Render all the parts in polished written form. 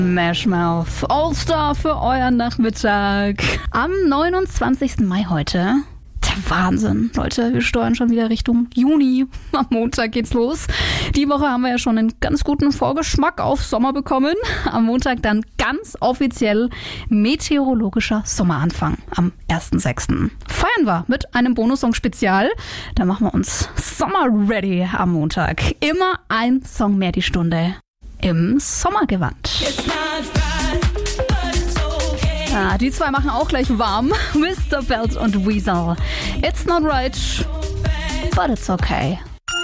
Smash Mouth All-Star für euren Nachmittag. Am 29. Mai heute. Der Wahnsinn. Leute, wir steuern schon wieder Richtung Juni. Am Montag geht's los. Die Woche haben wir ja schon einen ganz guten Vorgeschmack auf Sommer bekommen. Am Montag dann ganz offiziell meteorologischer Sommeranfang am 1.6. Feiern wir mit einem Bonus-Song-Spezial. Da machen wir uns Summer Ready am Montag. Immer ein Song mehr die Stunde im Sommergewand. Die zwei machen auch gleich warm. Mr. Belt und Weasel. It's not right, but it's okay.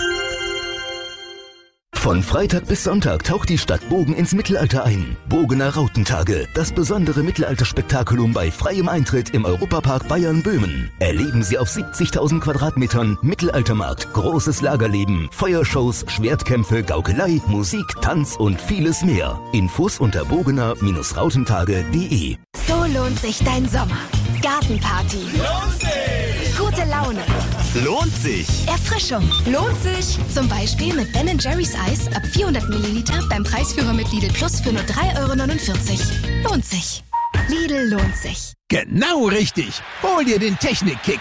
Von Freitag bis Sonntag taucht die Stadt Bogen ins Mittelalter ein. Bogener Rautentage, das besondere Mittelalterspektakulum bei freiem Eintritt im Europapark Bayern-Böhmen. Erleben Sie auf 70.000 Quadratmetern Mittelaltermarkt, großes Lagerleben, Feuershows, Schwertkämpfe, Gaukelei, Musik, Tanz und vieles mehr. Infos unter bogener-rautentage.de. So lohnt sich dein Sommer. Gartenparty. Lohnt sich! Gute Laune. Lohnt sich! Erfrischung. Lohnt sich. Zum Beispiel mit Ben & Jerry's Eis ab 400 Milliliter beim Preisführer mit Lidl Plus für nur 3,49 €. Lohnt sich. Lidl lohnt sich. Genau richtig! Hol dir den Technik-Kick!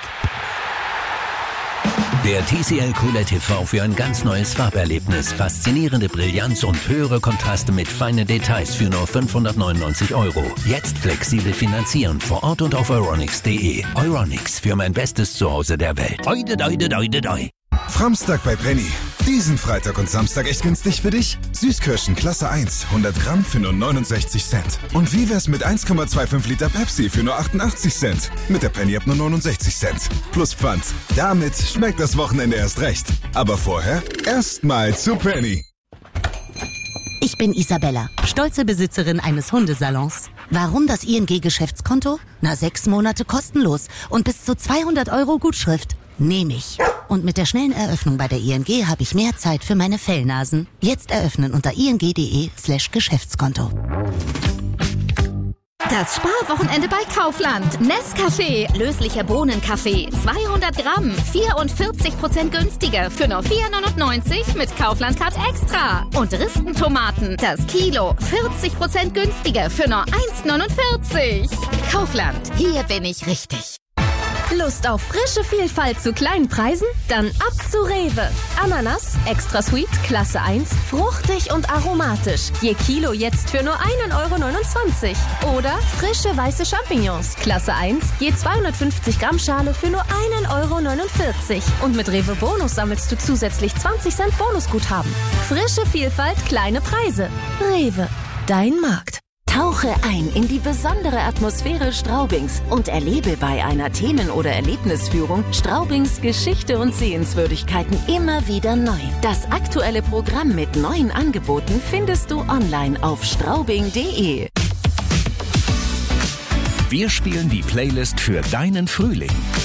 Der TCL QLED TV für ein ganz neues Farberlebnis, faszinierende Brillanz und höhere Kontraste mit feinen Details für nur 599 €. Jetzt flexibel finanzieren vor Ort und auf euronics.de. Euronics, für mein bestes Zuhause der Welt. Oide, doide, doide, doi. Framstag bei Penny. Diesen Freitag und Samstag echt günstig für dich? Süßkirschen Klasse 1, 100 Gramm für nur 69 Cent. Und wie wär's mit 1,25 Liter Pepsi für nur 88 Cent? Mit der Penny ab nur 69 Cent. Plus Pfand. Damit schmeckt das Wochenende erst recht. Aber vorher erstmal zu Penny. Ich bin Isabella, stolze Besitzerin eines Hundesalons. Warum das ING-Geschäftskonto? 6 Monate kostenlos und bis zu 200 € Gutschrift. Nehme ich. Und mit der schnellen Eröffnung bei der ING habe ich mehr Zeit für meine Fellnasen. Jetzt eröffnen unter ing.de/Geschäftskonto. Das Sparwochenende bei Kaufland. Nescafé, löslicher Bohnenkaffee, 200 Gramm, 44% günstiger für nur 4,99 € mit Kaufland Card Extra. Und Ristentomaten, das Kilo, 40% günstiger für nur 1,49 €. Kaufland, hier bin ich richtig. Lust auf frische Vielfalt zu kleinen Preisen? Dann ab zu Rewe. Ananas, extra sweet, Klasse 1, fruchtig und aromatisch. Je Kilo jetzt für nur 1,29 € Oder frische weiße Champignons, Klasse 1, je 250 Gramm Schale für nur 1,49 € Und mit Rewe Bonus sammelst du zusätzlich 20 Cent Bonusguthaben. Frische Vielfalt, kleine Preise. Rewe, dein Markt. Tauche ein in die besondere Atmosphäre Straubings und erlebe bei einer Themen- oder Erlebnisführung Straubings Geschichte und Sehenswürdigkeiten immer wieder neu. Das aktuelle Programm mit neuen Angeboten findest du online auf straubing.de. Wir spielen die Playlist für deinen Frühling.